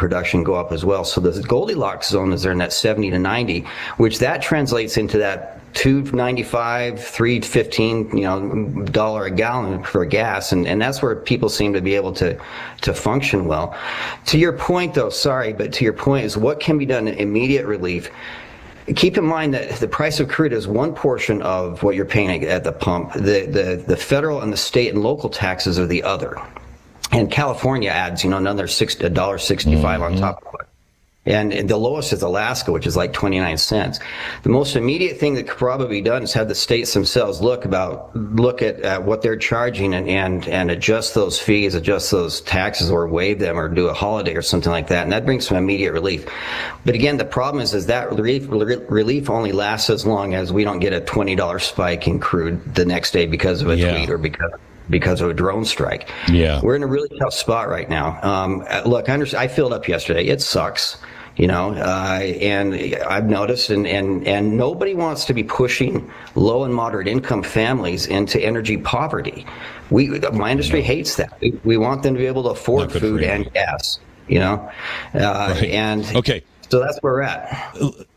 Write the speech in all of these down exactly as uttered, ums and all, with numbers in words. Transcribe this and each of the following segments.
production go up as well. So the Goldilocks zone is there in that seventy to ninety, which that translates into that two ninety-five, three fifteen, you know, dollar a gallon for gas, and and that's where people seem to be able to to function well. To your point, though, sorry, but to your point is what can be done in immediate relief. Keep in mind that the price of crude is one portion of what you're paying at the pump. The the the federal and the state and local taxes are the other. And California adds, you know, another six a dollar sixty-five mm-hmm. on top of it. And, and the lowest is Alaska, which is like twenty-nine cents. The most immediate thing that could probably be done is have the states themselves look about look at, at what they're charging and, and and adjust those fees, adjust those taxes, or waive them, or do a holiday or something like that. And that brings some immediate relief. But again, the problem is is that relief relief only lasts as long as we don't get a twenty dollar spike in crude the next day because of a yeah. tweet or because. because of a drone strike. Yeah. We're in a really tough spot right now. Um, look, I, understand, I filled up yesterday. It sucks, you know, uh, and I've noticed, and, and, and nobody wants to be pushing low and moderate income families into energy poverty. We, my industry no. hates that. We, we want them to be able to afford food and gas, you know, uh, right. and okay. so that's where we're at.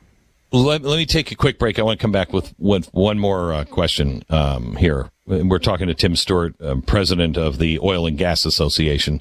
Let, let me take a quick break. I want to come back with one, one more uh, question um, here. We're talking to Tim Stewart, uh, president of the Oil and Gas Association.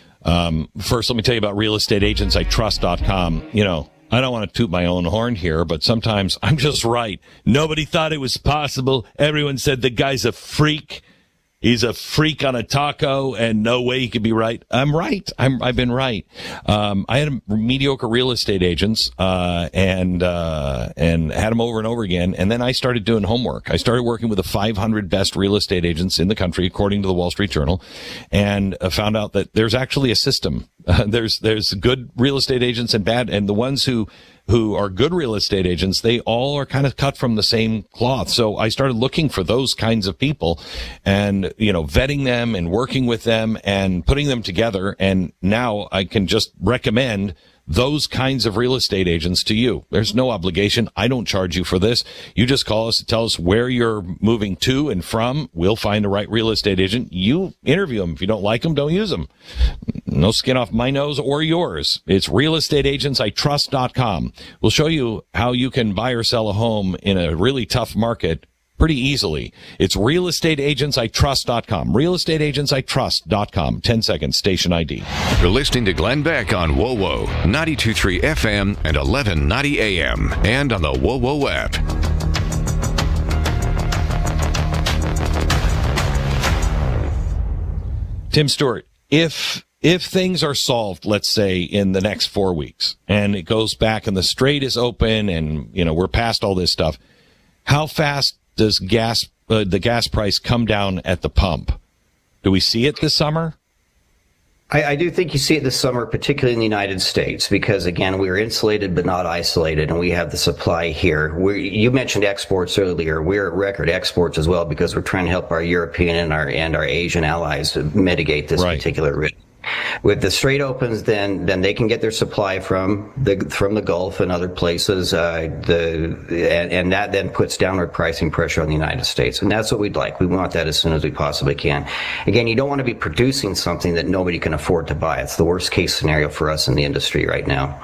Um, first, let me tell you about real estate agents I trust dot com. You know, I don't want to toot my own horn here, but sometimes I'm just right. Nobody thought it was possible. Everyone said the guy's a freak. He's a freak on a taco, and no way he could be right. I'm right. I'm, I've been right. Um, I had a mediocre real estate agents, uh, and, uh, and had them over and over again. And then I started doing homework. I started working with the five hundred best real estate agents in the country, according to the Wall Street Journal, and uh, found out that there's actually a system. Uh, there's, there's good real estate agents and bad, and the ones who, who are good real estate agents, they all are kind of cut from the same cloth. So I started looking for those kinds of people and, you know, vetting them and working with them and putting them together. And now I can just recommend those kinds of real estate agents to you. There's no obligation. I don't charge you for this. You just call us, tell us where you're moving to and from. We'll find the right real estate agent. You interview them. If you don't like them, don't use them. No skin off my nose or yours. It's real estate agents I trust dot com. We'll show you how you can buy or sell a home in a really tough market pretty easily. It's real estate agents I trust dot com. real estate agents I trust dot com. ten seconds, station I D. You're listening to Glenn Beck on W O W O, ninety-two point three F M and eleven ninety A M, and on the W O W O app. Tim Stewart, if if things are solved, let's say in the next four weeks, and it goes back and the strait is open and, you know, we're past all this stuff, how fast does gas uh, the gas price come down at the pump? Do we see it this summer? I, I do think you see it this summer, particularly in the United States, because, again, we're insulated but not isolated, and we have the supply here. We're, you mentioned exports earlier. We're at record exports as well because we're trying to help our European and our and our Asian allies to mitigate this right. particular risk. With the strait opens, then then they can get their supply from the from the Gulf and other places. Uh, the and, and that then puts downward pricing pressure on the United States, and that's what we'd like. We want that as soon as we possibly can. Again, you don't want to be producing something that nobody can afford to buy. It's the worst case scenario for us in the industry right now.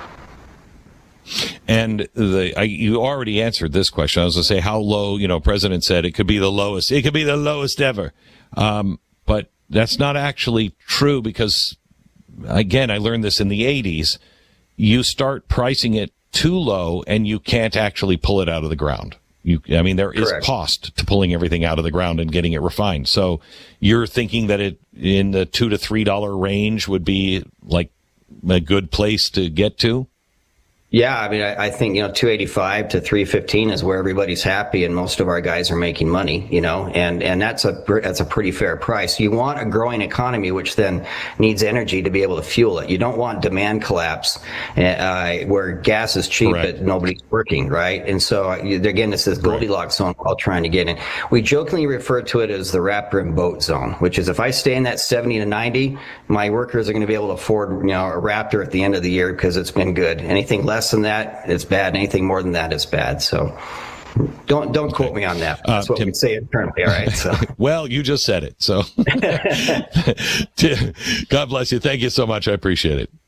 And the I, you already answered this question. I was going to say how low. You know, President said it could be the lowest. It could be the lowest ever. Um, but that's not actually true because, again, I learned this in the eighties. You start pricing it too low and you can't actually pull it out of the ground. You, I mean, there Correct. is cost to pulling everything out of the ground and getting it refined. So you're thinking that it in the two to three dollar range would be like a good place to get to? Yeah, I mean, I, I think, you know, two eighty-five to three fifteen is where everybody's happy and most of our guys are making money, you know, and, and that's a, that's a pretty fair price. You want a growing economy, which then needs energy to be able to fuel it. You don't want demand collapse, uh, where gas is cheap, Correct. but nobody's working, right? And so, again, it's this Goldilocks zone we're all trying to get in. We jokingly refer to it as the Raptor and boat zone, which is if I stay in that seventy to ninety, my workers are going to be able to afford, you know, a Raptor at the end of the year because it's been good. Anything less than that, it's bad. Anything more than that is bad. So don't don't quote me on that. That's uh, what Tim, we say internally. All right. So well, you just said it. So God bless you. Thank you so much. I appreciate it.